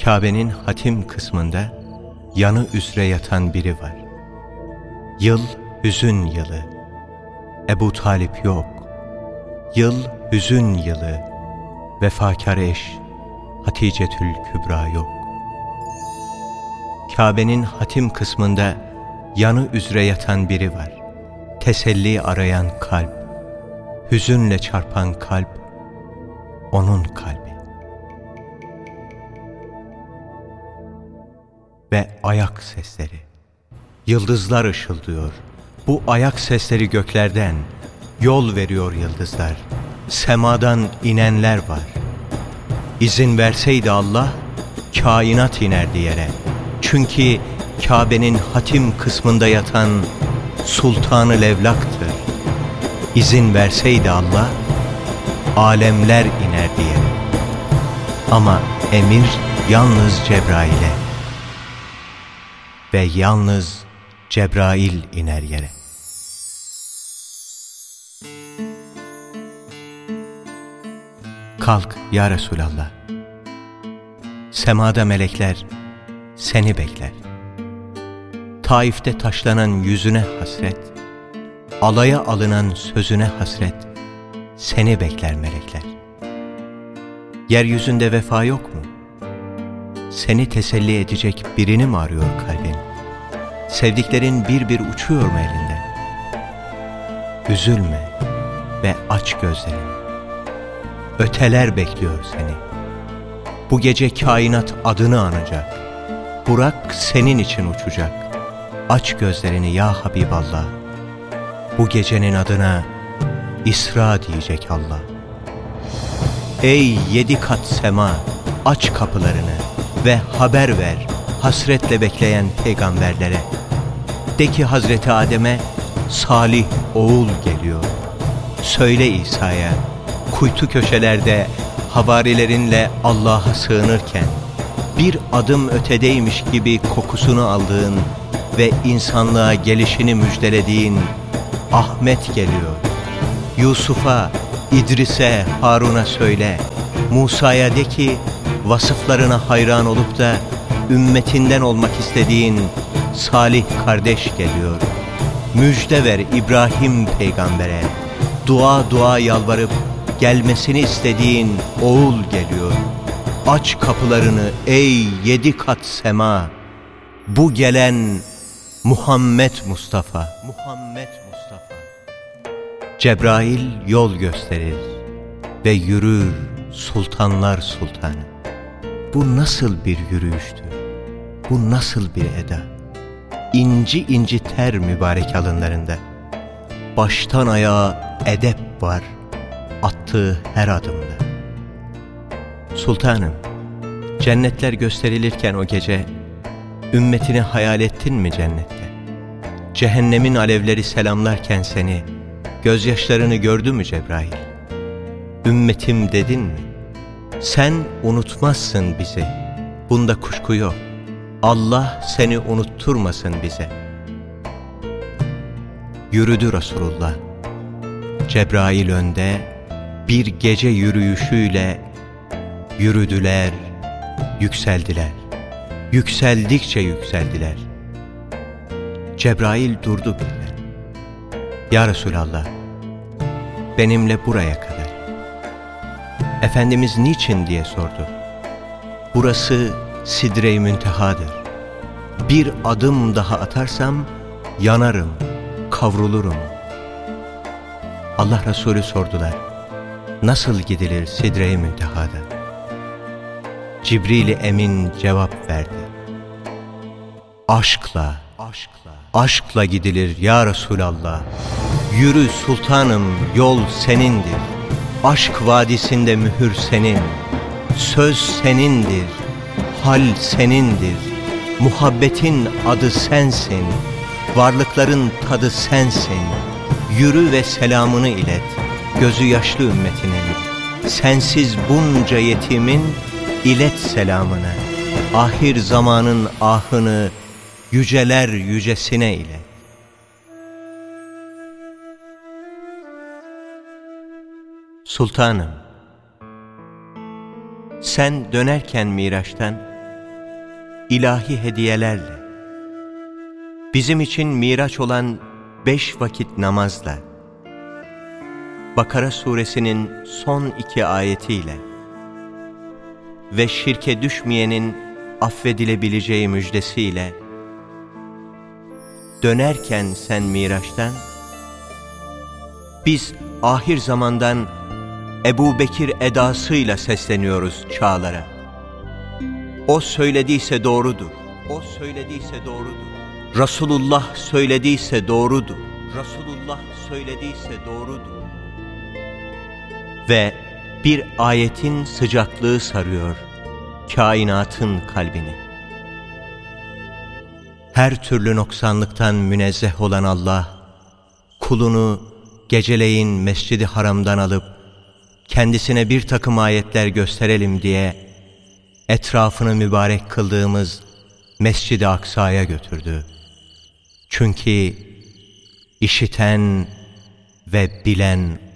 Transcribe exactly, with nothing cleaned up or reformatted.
Kabe'nin hatim kısmında yanı üzere yatan biri var. Yıl hüzün yılı. Ebu Talip yok. Yıl hüzün yılı. Vefakar eş Haticetül Kübra yok. Kabe'nin hatim kısmında yanı üzere yatan biri var. Teselli arayan kalp, hüzünle çarpan kalp, onun kalbi. Ve ayak sesleri, yıldızlar ışıldıyor. Bu ayak sesleri göklerden, yol veriyor yıldızlar. Semadan inenler var. İzin verseydi Allah, kainat inerdi yere. Çünkü Kabe'nin hatim kısmında yatan Sultan-ı Levlak'tır. İzin verseydi Allah, alemler inerdi yere. Ama emir yalnız Cebrail'e ve yalnız Cebrail iner yere. Kalk ya Resulallah. Semada melekler seni bekler. Taif'te taşlanan yüzüne hasret, alaya alınan sözüne hasret, seni bekler melekler. Yeryüzünde vefa yok mu? Seni teselli edecek birini mi arıyor kalbin? Sevdiklerin bir bir uçuyor mu elinden? Üzülme ve aç gözlerini. Öteler bekliyor seni. Bu gece kainat adını anacak. Burak senin için uçacak. Aç gözlerini ya Habiballah. Bu gecenin adına İsra diyecek Allah. Ey yedi kat sema, aç kapılarını ve haber ver hasretle bekleyen peygamberlere. De ki Hazreti Adem'e salih oğul geliyor. Söyle İsa'ya, kuytu köşelerde havarilerinle Allah'a sığınırken bir adım ötedeymiş gibi kokusunu aldığın ve insanlığa gelişini müjdelediğin Ahmet geliyor. Yusuf'a, İdris'e, Harun'a söyle. Musa'ya de ki vasıflarına hayran olup da ümmetinden olmak istediğin Salih kardeş geliyor. Müjde ver İbrahim peygambere. Dua dua yalvarıp gelmesini istediğin oğul geliyor. Aç kapılarını ey yedi kat sema. Bu gelen Muhammed Mustafa. Muhammed Mustafa. Cebrail yol gösterir ve yürür sultanlar sultanı. Bu nasıl bir yürüyüştür? Bu nasıl bir eda? İnci inci ter mübarek alınlarında. Baştan ayağa edep var attığı her adımda. Sultanım, cennetler gösterilirken o gece ümmetini hayal ettin mi cennette? Cehennemin alevleri selamlarken seni, gözyaşlarını gördü mü Cebrail? Ümmetim dedin mi? Sen unutmazsın bizi, bunda kuşku yok. Allah seni unutturmasın bize. Yürüdü Resulullah. Cebrail önde bir gece yürüyüşüyle yürüdüler, yükseldiler. Yükseldikçe yükseldiler. Cebrail durdu birden. Ya Resulallah, benimle buraya kadar. Efendimiz niçin diye sordu. Burası Sidre-i Müntehadır. Bir adım daha atarsam yanarım, kavrulurum. Allah Resulü sordular. Nasıl gidilir Sidre-i Münteha'da? Cibril-i Emin cevap verdi. Aşkla, aşkla, aşkla gidilir ya Resulallah. Yürü sultanım, yol senindir. Aşk vadisinde mühür senin. Söz senindir, hal senindir. Muhabbetin adı sensin. Varlıkların tadı sensin. Yürü ve selamını ilet gözü yaşlı ümmetinin. Sensiz bunca yetimin ilet selamını. Ahir zamanın ahını yüceler yücesine ilet. Sultanım, sen dönerken Miraç'tan ilahi hediyelerle, bizim için miraç olan beş vakit namazla, Bakara suresinin son iki ayetiyle ve şirke düşmeyenin affedilebileceği müjdesiyle, dönerken sen Miraç'tan, biz ahir zamandan Ebu Bekir edasıyla sesleniyoruz çağlara. O söylediyse doğrudur. O söylediyse doğrudur. Resulullah söylediyse doğrudur. Resulullah söylediyse doğrudur. Ve bir ayetin sıcaklığı sarıyor kainatın kalbini. Her türlü noksanlıktan münezzeh olan Allah, kulunu geceleyin Mescid-i Haram'dan alıp kendisine bir takım ayetler gösterelim diye etrafını mübarek kıldığımız Mescid-i Aksa'ya götürdü. Çünkü işiten ve bilen